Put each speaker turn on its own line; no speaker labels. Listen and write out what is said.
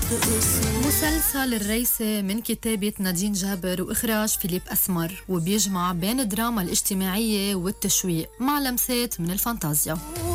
مسلسل الريسة من كتابة نادين جابر وإخراج فيليب أسمر، وبيجمع بين الدراما الاجتماعية والتشويق مع لمسات من الفانتازيا.